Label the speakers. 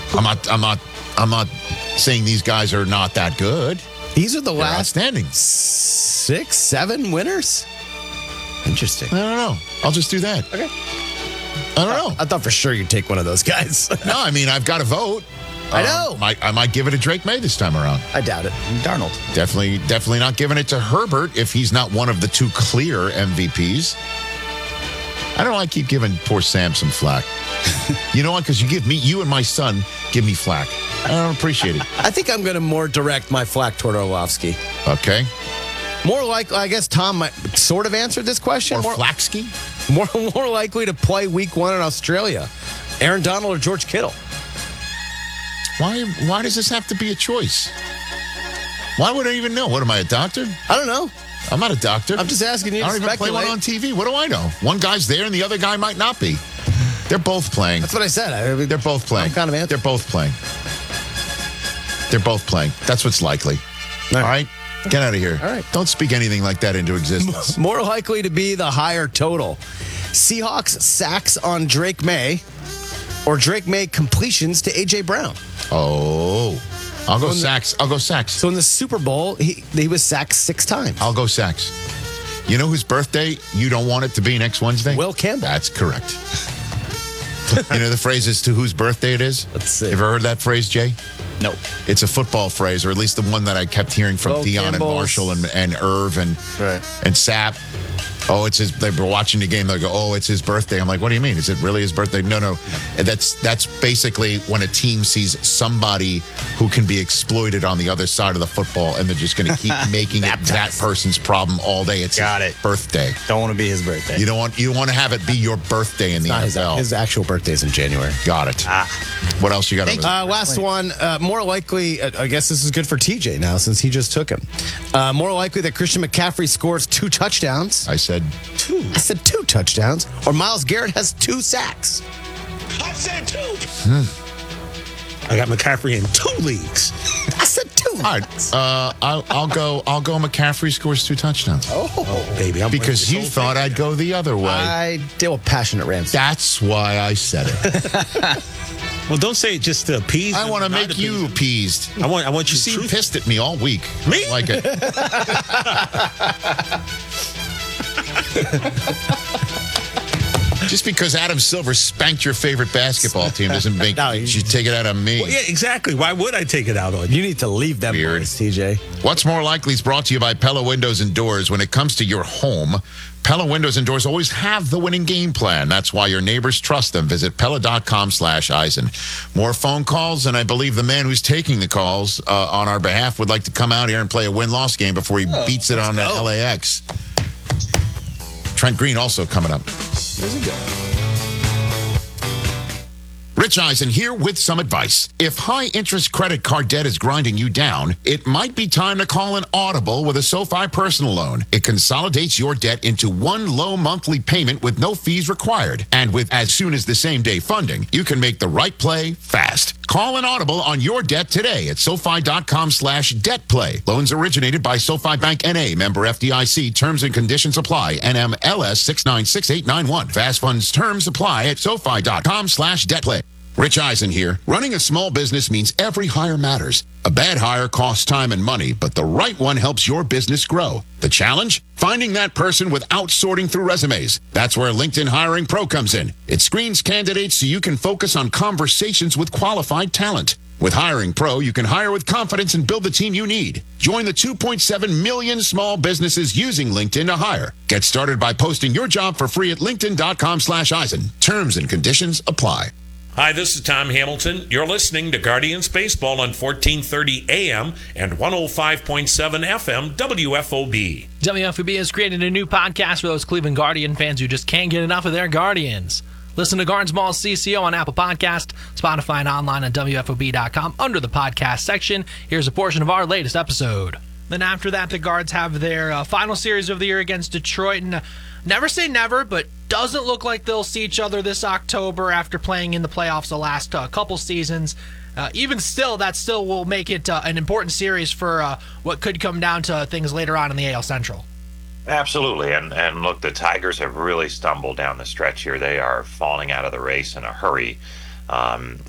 Speaker 1: I'm not saying these guys are not that good.
Speaker 2: These are the
Speaker 1: They're
Speaker 2: last
Speaker 1: outstanding.
Speaker 2: 6, 7 winners? Interesting.
Speaker 1: I don't know. I'll just do that.
Speaker 2: Okay.
Speaker 1: I don't know.
Speaker 2: I thought for sure you'd take one of those guys.
Speaker 1: No, I mean, I've got to vote.
Speaker 2: I know.
Speaker 1: I might give it to Drake May this time around.
Speaker 2: I doubt it.
Speaker 3: Darnold.
Speaker 1: Definitely not giving it to Herbert if he's not one of the 2 clear MVPs. I don't want to keep giving poor Sam some flack. You know what? Because you and my son give me flack. I don't appreciate it.
Speaker 2: I think I'm going to more direct my flack toward Orlovsky.
Speaker 1: Okay.
Speaker 2: More likely, I guess Tom might sort of answered this question.
Speaker 1: Or Flaxky?
Speaker 2: More likely to play week 1 in Australia. Aaron Donald or George Kittle?
Speaker 1: Why does this have to be a choice? Why would I even know? What, am I a doctor?
Speaker 2: I don't know.
Speaker 1: I'm not a doctor.
Speaker 2: I'm just asking you
Speaker 1: I
Speaker 2: to
Speaker 1: don't even play
Speaker 2: speculate.
Speaker 1: one on TV. What do I know? One guy's there and the other guy might not be. They're both playing.
Speaker 2: That's what I said.
Speaker 1: They're both playing.
Speaker 2: I'm kind of answer.
Speaker 1: They're both playing. They're both playing. That's what's likely. All right? Get out of here.
Speaker 2: All right.
Speaker 1: Don't speak anything like that into existence.
Speaker 2: More likely to be the higher total. Seahawks sacks on Drake May or Drake May completions to A.J. Brown.
Speaker 1: Oh. I'll go sacks. I'll go sacks.
Speaker 2: So in the Super Bowl, he was sacked 6 times.
Speaker 1: I'll go sacks. You know whose birthday you don't want it to be next Wednesday?
Speaker 2: Will Campbell.
Speaker 1: That's correct. You know the phrase as to whose birthday it is?
Speaker 2: Let's see.
Speaker 1: You ever heard that phrase, Jay?
Speaker 3: Nope.
Speaker 1: It's a football phrase, or at least the one that I kept hearing from
Speaker 2: Will
Speaker 1: Dion
Speaker 2: Campbell's-
Speaker 1: and Marshall and Irv and Sapp. Oh, it's his. They were watching the game. They go, "Oh, it's his birthday." I'm like, "What do you mean? Is it really his birthday?" No. That's basically when a team sees somebody who can be exploited on the other side of the football, and they're just going to keep making it that person's problem all day. It's his birthday.
Speaker 3: Don't want to be his birthday.
Speaker 1: You don't want to have it be your birthday in the NFL.
Speaker 2: His actual birthday is in January.
Speaker 1: Got it. What else you got? Over there?
Speaker 2: Last one. More likely, I guess this is good for TJ now since he just took him. More likely that Christian McCaffrey scores 2 touchdowns.
Speaker 1: I said
Speaker 2: 2. I said 2 touchdowns. Or Myles Garrett has 2 sacks.
Speaker 4: I said 2. I got McCaffrey in 2 leagues.
Speaker 2: I said 2.
Speaker 1: All right. I'll go McCaffrey scores 2 touchdowns.
Speaker 4: Oh, baby.
Speaker 1: Because you thought I'd go the other way.
Speaker 2: I deal with passionate Rams.
Speaker 1: That's why I said it.
Speaker 4: Well, don't say it just to appease.
Speaker 1: I want to make you appeased.
Speaker 4: I want you
Speaker 1: You seem
Speaker 4: truth.
Speaker 1: pissed at me all week.
Speaker 4: Me?
Speaker 1: Like it. Just because Adam Silver spanked your favorite basketball team doesn't make you should take it out of me.
Speaker 4: Well, yeah, exactly. Why would I take it out on you?
Speaker 2: You need to leave them
Speaker 1: Weird.
Speaker 2: boys, TJ.
Speaker 1: What's More Likely is brought to you by Pella Windows and Doors. When it comes to your home, Pella Windows and Doors always have the winning game plan. That's why your neighbors trust them. Visit Pella.com/Eisen. More phone calls, and I believe the man who's taking the calls on our behalf would like to come out here and play a win-loss game before he beats it on the LAX. Trent Green also coming up.
Speaker 2: Where's he going?
Speaker 1: Rich Eisen here with some advice. If high-interest credit card debt is grinding you down, it might be time to call an Audible with a SoFi personal loan. It consolidates your debt into one low monthly payment with no fees required. And with as soon as the same-day funding, you can make the right play fast. Call an Audible on your debt today at SoFi.com/DebtPlay. Loans originated by SoFi Bank N.A., member FDIC. Terms and conditions apply. NMLS 696891. Fast funds terms apply at SoFi.com/DebtPlay. Rich Eisen here. Running a small business means every hire matters. A bad hire costs time and money, but the right one helps your business grow. The challenge? Finding that person without sorting through resumes. That's where LinkedIn Hiring Pro comes in. It screens candidates so you can focus on conversations with qualified talent. With Hiring Pro, you can hire with confidence and build the team you need. Join the 2.7 million small businesses using LinkedIn to hire. Get started by posting your job for free at linkedin.com/Eisen. Terms and conditions apply.
Speaker 5: Hi, this is Tom Hamilton. You're listening to Guardians Baseball on 1430 AM and 105.7 FM WFOB.
Speaker 6: WFOB has created a new podcast for those Cleveland Guardian fans who just can't get enough of their Guardians. Listen to Gardens Mall CCO on Apple Podcast, Spotify, and online at WFOB.com under the podcast section. Here's a portion of our latest episode. Then after that, the Guards have their final series of the year against Detroit. And never say never, but doesn't look like they'll see each other this October after playing in the playoffs the last couple seasons. Even still, that still will make it an important series for what could come down to things later on in the AL Central.
Speaker 7: Absolutely. And look, the Tigers have really stumbled down the stretch here. They are falling out of the race in a hurry.